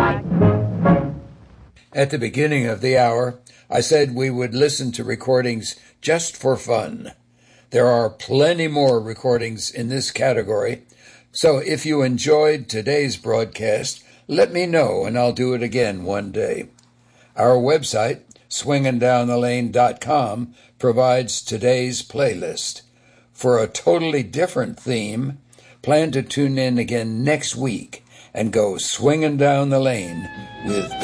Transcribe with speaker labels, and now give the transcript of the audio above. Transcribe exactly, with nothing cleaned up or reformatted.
Speaker 1: At the beginning of the hour, I said we would listen to recordings just for fun. There are plenty more recordings in this category, so if you enjoyed today's broadcast, let me know and I'll do it again one day. Our website, swingin down the lane dot com, provides today's playlist. For a totally different theme, plan to tune in again next week and go swingin' down the lane with